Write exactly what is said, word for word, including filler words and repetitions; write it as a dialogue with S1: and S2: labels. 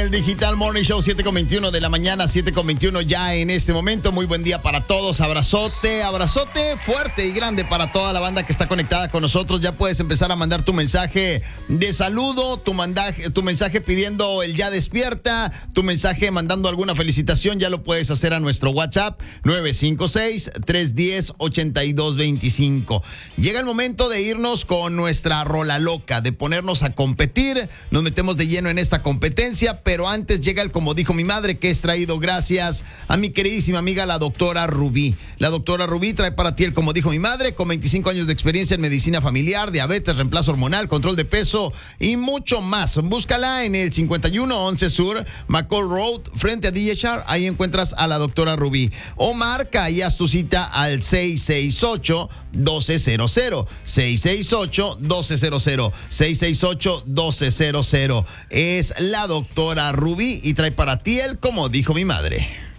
S1: el Digital Morning Show, siete con veintiuno de la mañana, siete con veintiuno ya en este momento. Muy buen día para todos. Abrazote, abrazote fuerte y grande para toda la banda que está conectada con nosotros. Ya puedes empezar a mandar tu mensaje de saludo, tu, mandaje, tu mensaje pidiendo el ya despierta, tu mensaje mandando alguna felicitación. Ya lo puedes hacer a nuestro WhatsApp nueve cinco seis, tres uno cero, ocho dos dos cinco. Llega el momento de irnos con nuestra rola loca, de ponernos a competir. Nos metemos de lleno en esta competencia, pero antes llega el como dijo mi madre, que es traído gracias a mi queridísima amiga la doctora Rubí. La doctora Rubí trae para ti el como dijo mi madre, con veinticinco años de experiencia en medicina familiar, diabetes, reemplazo hormonal, control de peso y mucho más. Búscala en el cincuenta y uno once Sur McCall Road, frente a D H R. Ahí encuentras a la doctora Rubí. O marca y haz tu cita al seis seis ocho, uno dos cero cero, seis seis ocho, uno dos cero cero, seis seis ocho, uno dos cero cero. Es la doctora Rubí y trae para ti el como dijo mi madre.